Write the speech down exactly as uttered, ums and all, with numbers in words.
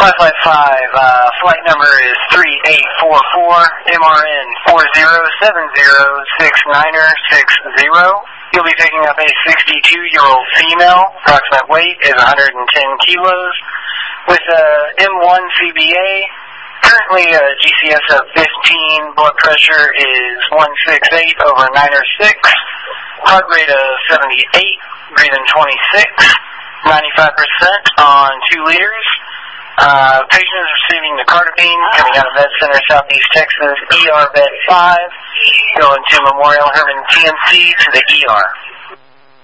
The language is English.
Flight five, uh, flight number is three eight four four, M R N four zero seven zero six nine six zero. You'll be picking up a sixty-two-year-old female. Approximate weight is one hundred ten kilos with a M one C B A. Currently a G C S of fifteen. Blood pressure is one sixty-eight over nine oh six. Heart rate of seventy-eight. Breathing twenty-six. ninety-five percent on two liters. Uh, patient is receiving the Cartapine coming out of Med Center, Southeast Texas, E R Bed five, going to Memorial Hermann T M C to the E R.